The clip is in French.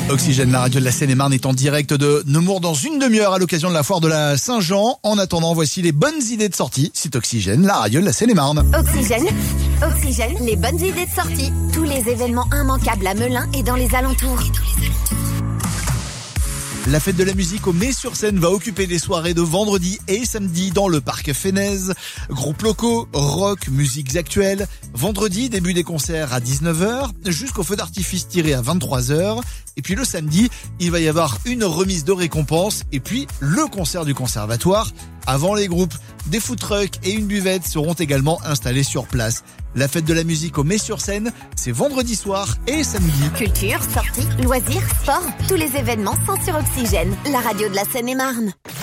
Oxygène, la radio de la Seine-et-Marne est en direct de Nemours dans une demi-heure à l'occasion de la foire de la Saint-Jean. En attendant, voici les bonnes idées de sortie. C'est Oxygène, la radio de la Seine-et-Marne. Oxygène, les bonnes idées de sortie. Tous les événements immanquables à Melun et dans les alentours. La fête de la musique au Mets-sur-Seine va occuper les soirées de vendredi et samedi dans le parc Fénez. Groupes locaux, rock, musiques actuelles. Vendredi, début des concerts à 19h, jusqu'au feu d'artifice tiré à 23h. Et puis le samedi, il va y avoir une remise de récompense et puis le concert du conservatoire. Avant les groupes, des food trucks et une buvette seront également installés sur place. La fête de la musique au Mets-sur-Seine, c'est vendredi soir et samedi. Culture, sorties, loisirs, sport, tous les événements sont sur Oxygène, la radio de la Seine-et-Marne.